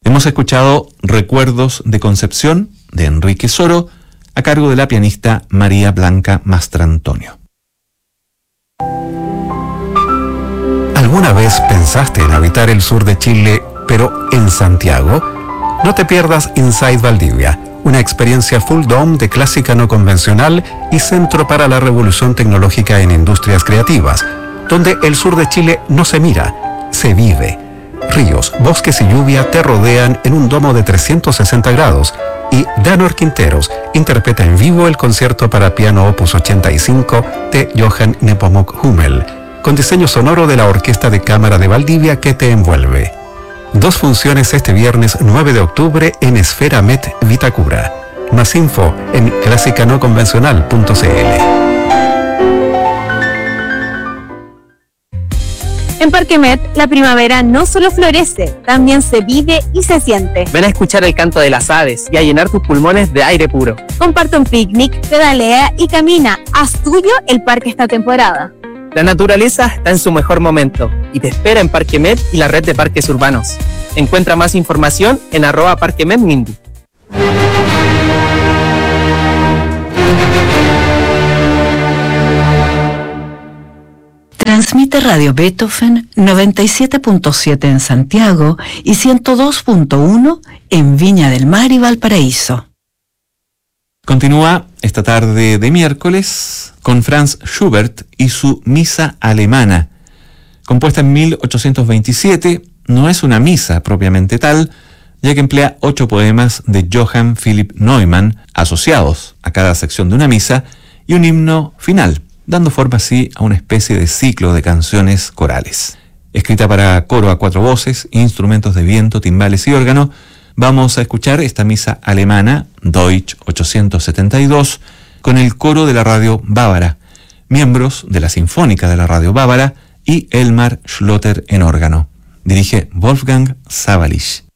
Hemos escuchado Recuerdos de Concepción, de Enrique Soro, a cargo de la pianista María Blanca Mastrantonio. ¿Alguna vez pensaste en habitar el sur de Chile, pero en Santiago? No te pierdas Inside Valdivia, una experiencia full dome de clásica no convencional y centro para la revolución tecnológica en industrias creativas, donde el sur de Chile no se mira, se vive. Ríos, bosques y lluvia te rodean en un domo de 360 grados y Danor Quinteros interpreta en vivo el concierto para piano opus 85 de Johann Nepomuk Hummel, con diseño sonoro de la Orquesta de Cámara de Valdivia que te envuelve. 2 funciones este viernes 9 de octubre en Esfera Met Vitacura. Más info en clásicanoconvencional.cl. En Parque Met, la primavera no solo florece, también se vive y se siente. Ven a escuchar el canto de las aves y a llenar tus pulmones de aire puro. Comparte un picnic, pedalea y camina. Haz tuyo el parque esta temporada. La naturaleza está en su mejor momento y te espera en Parque Met y la red de parques urbanos. Encuentra más información en @parquemetmindy. Transmite Radio Beethoven 97.7 en Santiago y 102.1 en Viña del Mar y Valparaíso. Continúa esta tarde de miércoles con Franz Schubert y su Misa Alemana. Compuesta en 1827, no es una misa propiamente tal, ya que emplea 8 poemas de Johann Philipp Neumann asociados a cada sección de una misa y un himno final, dando forma así a una especie de ciclo de canciones corales. Escrita para coro a 4 voces, instrumentos de viento, timbales y órgano, vamos a escuchar esta misa alemana, Deutsch 872, con el coro de la Radio Bávara, miembros de la Sinfónica de la Radio Bávara y Elmar Schlotter en órgano. Dirige Wolfgang Sawallisch.